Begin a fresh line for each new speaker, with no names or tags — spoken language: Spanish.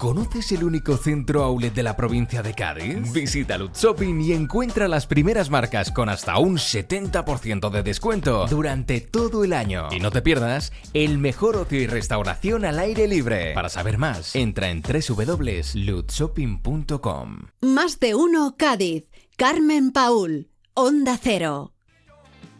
¿Conoces el único centro outlet de la provincia de Cádiz? Visita Lutz Shopping y encuentra las primeras marcas con hasta un 70% de descuento durante todo el año. Y no te pierdas el mejor ocio y restauración al aire libre. Para saber más, entra en www.lutzshopping.com.
Más de uno Cádiz. Carmen Paul, Onda Cero.